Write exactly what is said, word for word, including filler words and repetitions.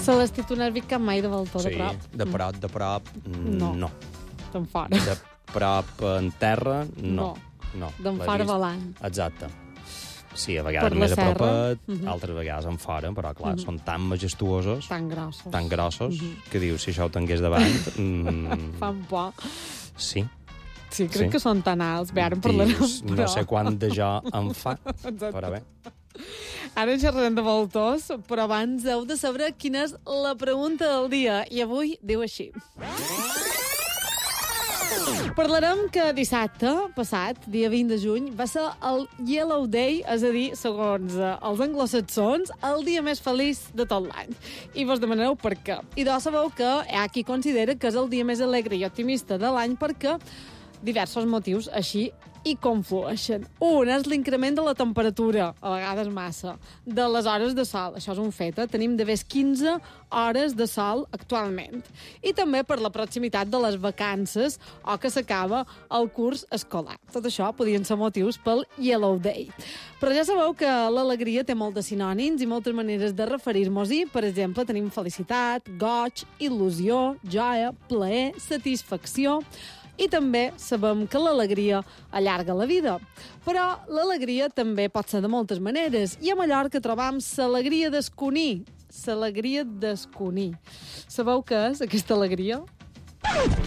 Celestí, tu n'has vist cap mai de voltor, Sí, de prop? de prop, de prop, No. no. D'en fora. De prop en terra, no. no. D'en L'he fora vist. volant. Exacte. Sí, a vegades Per la més a serra. propet, Mhm. altres vegades en fora, però clar, són tan majestuosos, Tan grossos. tan grossos, que dius, si això ho tingués davant... Mm, Fan por. sí. Sí, crec Sí. que són tan alts. Bé, ara en parlarem, Dius, però... no sé quant de jo em fa, Exacte. però bé. Ara xerrarem de voltors, però abans heu de saber quina és la pregunta del dia. I avui diu així. Parlarem que dissabte passat, dia vint de juny, va ser el Yellow Day, és a dir, segons eh, els anglosaxons, el dia més feliç de tot l'any. I vos demanareu per què. I doncs sabeu que hi ha qui considera que és el dia més alegre i optimista de l'any perquè diversos motius així hi conflueixen. Un és l'increment de la temperatura, a vegades massa, de les hores de sol. Això és un fet, eh? Tenim de més quinze hores de sol actualment. I també per la proximitat de les vacances o que s'acaba el curs escolar. Tot això podien ser motius pel Yellow Day. Però ja sabeu que l'alegria té molts de sinònims i moltes maneres de referir-nos-hi. Per exemple, tenim felicitat, goig, il·lusió, joia, plaer, satisfacció... I també sabem que l'alegria allarga la vida. Però l'alegria també pot ser de moltes maneres. I a Mallorca trobam l'alegria d'esconir. L'alegria d'esconir. Sabeu què és aquesta alegria?